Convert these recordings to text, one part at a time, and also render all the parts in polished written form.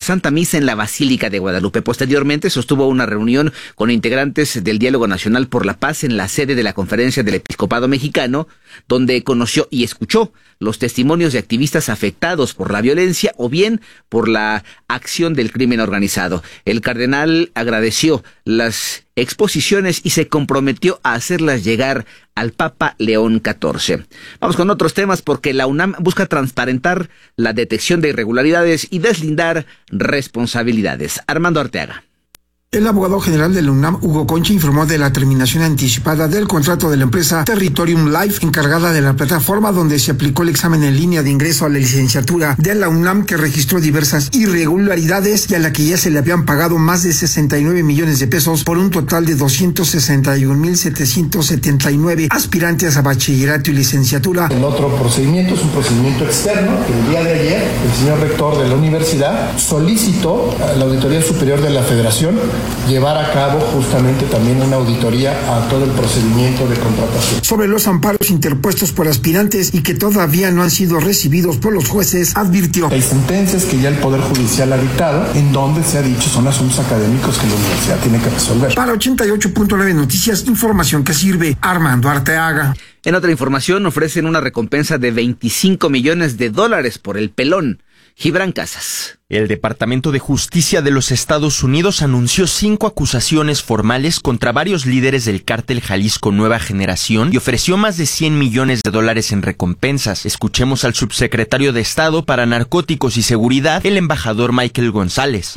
Santa Misa en la Basílica de Guadalupe. Posteriormente sostuvo una reunión con integrantes del Diálogo Nacional por la Paz en la sede de la Conferencia del Episcopado Mexicano, donde conoció y escuchó los testimonios de activistas afectados por la violencia o bien por la acción del crimen organizado. El cardenal agradeció las exposiciones y se comprometió a hacerlas llegar al Papa León XIV. Vamos con otros temas porque la UNAM busca transparentar la detección de irregularidades y deslindar responsabilidades. Armando Arteaga. El abogado general de la UNAM, Hugo Concha, informó de la terminación anticipada del contrato de la empresa Territorium Life, encargada de la plataforma donde se aplicó el examen en línea de ingreso a la licenciatura de la UNAM, que registró diversas irregularidades y a la que ya se le habían pagado más de 69 millones de pesos por un total de 261,779 aspirantes a bachillerato y licenciatura. El otro procedimiento es un procedimiento externo que el día de ayer el señor rector de la universidad solicitó a la Auditoría Superior de la Federación llevar a cabo justamente también una auditoría a todo el procedimiento de contratación. Sobre los amparos interpuestos por aspirantes y que todavía no han sido recibidos por los jueces, advirtió: hay sentencias que ya el Poder Judicial ha dictado, en donde se ha dicho son asuntos académicos que la universidad tiene que resolver. Para 88.9 Noticias, información que sirve. Armando Arteaga. En otra información, ofrecen una recompensa de $25 millones por el pelón. Gibran Casas. El Departamento de Justicia de los Estados Unidos anunció 5 acusaciones formales contra varios líderes del cártel Jalisco Nueva Generación y ofreció más de $100 millones en recompensas. Escuchemos al subsecretario de Estado para Narcóticos y Seguridad, el embajador Michael González.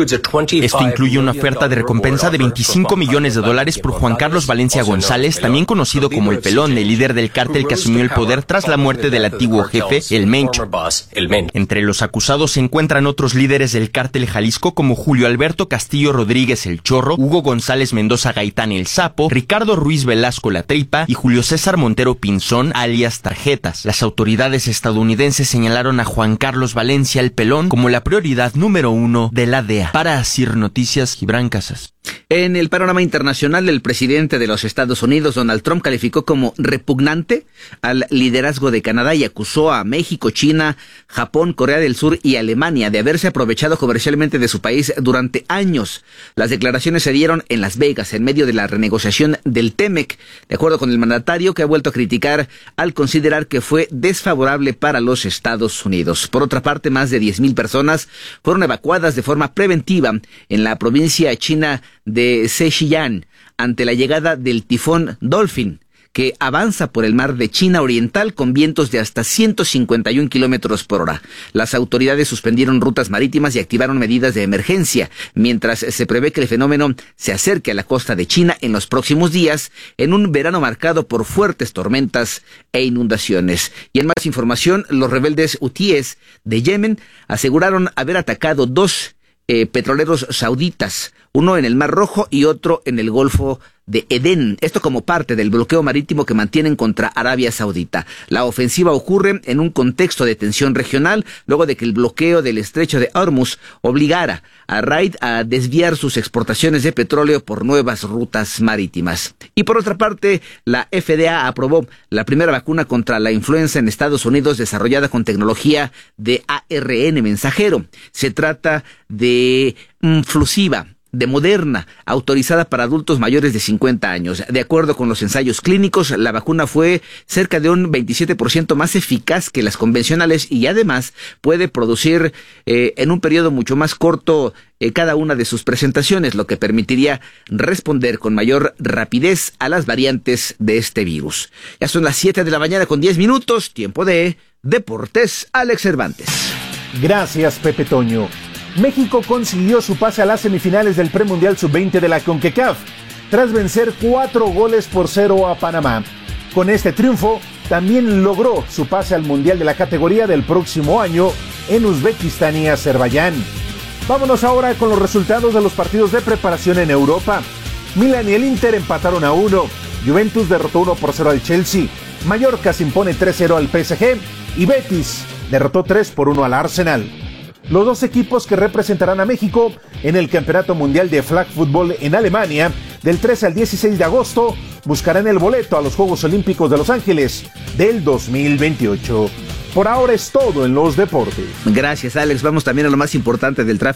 Esto incluye una oferta de recompensa de $25 millones por Juan Carlos Valencia González, también conocido como El Pelón, el líder del cártel que asumió el poder tras la muerte del antiguo jefe, El Mencho. Entre los acusados se encuentran otros líderes del cártel Jalisco como Julio Alberto Castillo Rodríguez El Chorro, Hugo González Mendoza Gaitán El Sapo, Ricardo Ruiz Velasco La Tripa y Julio César Montero Pinzón, alias Tarjetas. Las autoridades estadounidenses señalaron a Juan Carlos Valencia El Pelón como la prioridad número 1 de la DEA. Para Asir Noticias, Gibran Casas. En el panorama internacional, el presidente de los Estados Unidos, Donald Trump, calificó como repugnante al liderazgo de Canadá y acusó a México, China, Japón, Corea del Sur y Alemania de haberse aprovechado comercialmente de su país durante años. Las declaraciones se dieron en Las Vegas, en medio de la renegociación del TEMEC, de acuerdo con el mandatario, que ha vuelto a criticar al considerar que fue desfavorable para los Estados Unidos. Por otra parte, más de 10,000 personas fueron evacuadas de forma preventiva en la provincia china de Zhejiang ante la llegada del tifón Dolphin, que avanza por el mar de China Oriental con vientos de hasta 151 kilómetros por hora. Las autoridades suspendieron rutas marítimas y activaron medidas de emergencia, mientras se prevé que el fenómeno se acerque a la costa de China en los próximos días, en un verano marcado por fuertes tormentas e inundaciones. Y en más información, los rebeldes hutíes de Yemen aseguraron haber atacado 2 petroleros sauditas, uno en el Mar Rojo y otro en el Golfo de Edén. Esto como parte del bloqueo marítimo que mantienen contra Arabia Saudita. La ofensiva ocurre en un contexto de tensión regional, luego de que el bloqueo del estrecho de Hormuz obligara a Raid a desviar sus exportaciones de petróleo por nuevas rutas marítimas. Y por otra parte, la FDA aprobó la primera vacuna contra la influenza en Estados Unidos desarrollada con tecnología de ARN mensajero. Se trata de Flusiva, de Moderna, autorizada para adultos mayores de 50 años. De acuerdo con los ensayos clínicos, la vacuna fue cerca de un 27% más eficaz que las convencionales y además puede producir en un periodo mucho más corto cada una de sus presentaciones, lo que permitiría responder con mayor rapidez a las variantes de este virus. Ya son las 7 de la mañana con 10 minutos, tiempo de Deportes. Alex Cervantes. Gracias, Pepe Toño. México consiguió su pase a las semifinales del premundial sub-20 de la CONCACAF, tras vencer 4-0 a Panamá. Con este triunfo, también logró su pase al mundial de la categoría del próximo año en Uzbekistán y Azerbaiyán. Vámonos ahora con los resultados de los partidos de preparación en Europa. Milan y el Inter empataron a 1, Juventus derrotó 1-0 al Chelsea, Mallorca se impone 3-0 al PSG y Betis derrotó 3-1 al Arsenal. Los 2 equipos que representarán a México en el Campeonato Mundial de Flag Football en Alemania del 13 al 16 de agosto buscarán el boleto a los Juegos Olímpicos de Los Ángeles del 2028. Por ahora es todo en los deportes. Gracias, Alex. Vamos también a lo más importante del tráfico